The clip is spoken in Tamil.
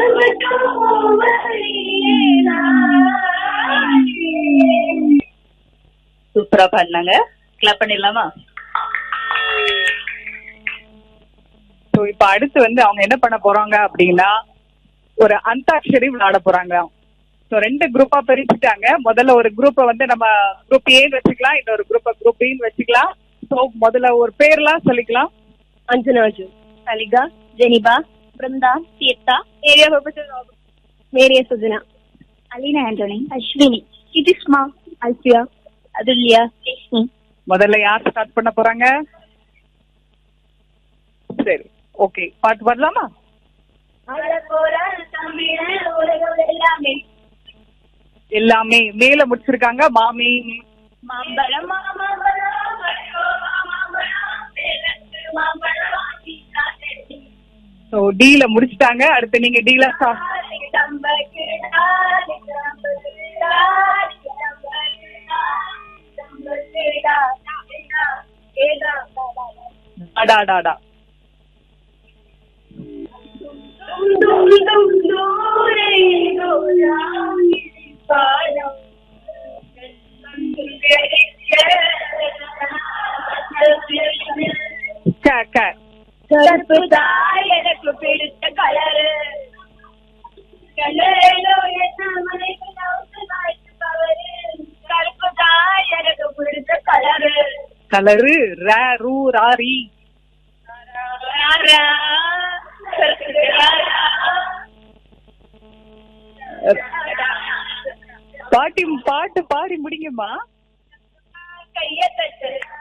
சூப்பரா பாடினாங்க. கிளாப் பண்ணிடலாமா? இப்ப அடுத்து வந்து அவங்க என்ன பண்ண போறாங்க அப்படின்னா ஒரு அந்தாக்ஷரி விளையாட போறாங்க. ரெண்டு குரூப்பா பிரிச்சுட்டாங்க. முதல்ல ஒரு குரூப்பை வந்து நம்ம குரூப் ஏன்னு வச்சுக்கலாம், இன்னொரு குரூப்பை குரூப் பின்னு வச்சுக்கலாம். ஸோ முதல்ல ஒரு பேர்லாம் சொல்லிக்கலாம். அஞ்சனாஜு, அலிகா, ஜெனிபா, பிருந்தா, தீர்த்தா, ஏரியா மேரியா, சுஜனா, அலீனா, ஆண்டனி, அஸ்வினி, கிதிஷ்மா, அல்பியா, அதுல்யா, லட்சுமி. முதல்ல யார் ஸ்டார்ட் பண்ண போறாங்க? சரி, ஓகே, பாட்டு பாடலாமா? எல்லாமே மேல முடிச்சிருக்காங்க. மாமி, டீல முடிச்சிட்டாங்க. அடுத்து நீங்க டீல அடாடாடா. கருப்பு தாய் எனக்கு பிடித்த கலரு, கருப்பு தாய் எனக்கு பிடித்த கலரு, கலரு ரூ ராரி. பாட்டு பாடி முடிங்கம்மா. கைய தட்டு